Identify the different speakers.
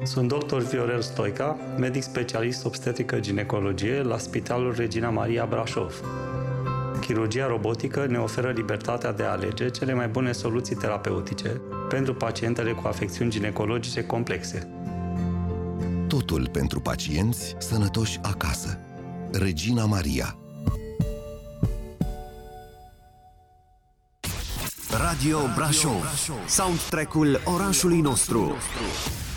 Speaker 1: Sunt dr. Viorel Stoica, medic specialist obstetrică-ginecologie la Spitalul Regina Maria Brașov. Chirurgia robotică ne oferă libertatea de a alege cele mai bune soluții terapeutice pentru pacientele cu afecțiuni ginecologice complexe.
Speaker 2: Totul pentru pacienți sănătoși acasă. Regina Maria.
Speaker 3: Radio Brașov. Soundtrack-ul orașului nostru.